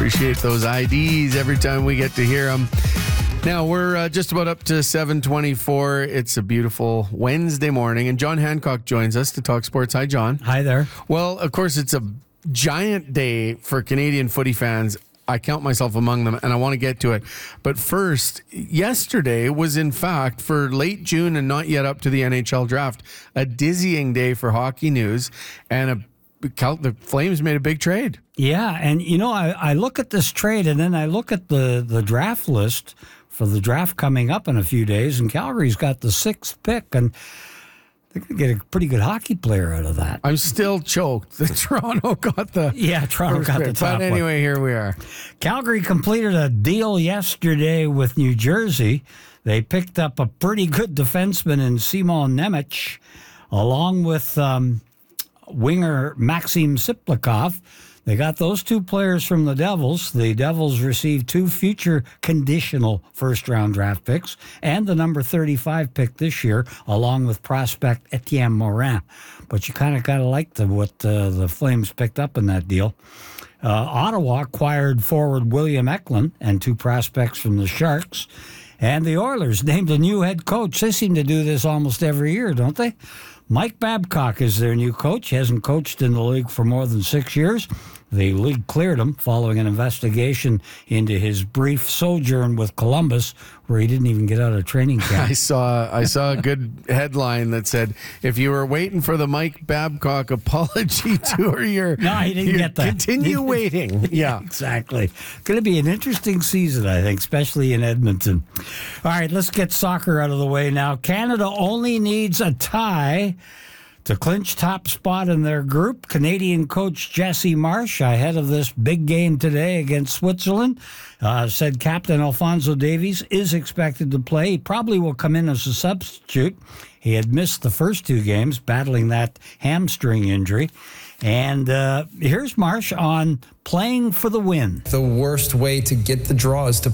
Appreciate those IDs every time we get to hear them. Now, we're just about up to 7:24. It's a beautiful Wednesday morning, and John Hancock joins us to talk sports. Hi, John. Hi there. Well, of course, it's a giant day for Canadian footy fans. I count myself among them, and I want to get to it. But first, yesterday was, in fact, for late June and not yet up to the NHL draft, a dizzying day for hockey news, and the Flames made a big trade. Yeah, and I look at this trade, and then I look at the draft list for the draft coming up in a few days, and Calgary's got the 6th pick, and they're going to get a pretty good hockey player out of that. I'm still choked that Toronto got the Toronto got the top But anyway, here we are. Calgary completed a deal yesterday with New Jersey. They picked up a pretty good defenseman in Simon Nemec, along with winger Maxim Siplikov. They got those two players from the Devils. The Devils received 2 future conditional first-round draft picks and the number 35 pick this year, along with prospect Etienne Morin. But you kind of got to like what the Flames picked up in that deal. Ottawa acquired forward William Eklund and 2 prospects from the Sharks. And the Oilers named a new head coach. They seem to do this almost every year, don't they? Mike Babcock is their new coach. He hasn't coached in the league for more than 6 years. The league cleared him following an investigation into his brief sojourn with Columbus, where he didn't even get out of training camp. I saw a good headline that said, if you were waiting for the Mike Babcock apology tour, no, he didn't get that. Continue waiting. Yeah, exactly. Going to be an interesting season, I think, especially in Edmonton. All right, let's get soccer out of the way now. Canada only needs a tie to clinch top spot in their group. Canadian coach Jesse Marsh, ahead of this big game today against Switzerland, said Captain Alphonso Davies is expected to play. He probably will come in as a substitute. He had missed the first 2 games, battling that hamstring injury. And here's Marsh on playing for the win. The worst way to get the draw is to